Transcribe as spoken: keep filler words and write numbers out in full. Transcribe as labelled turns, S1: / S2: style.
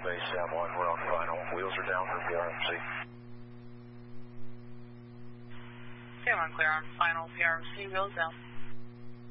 S1: base Sam one. We're on final. Wheels are down for P R M C.
S2: Sam one clear on final P R M C. Wheels down.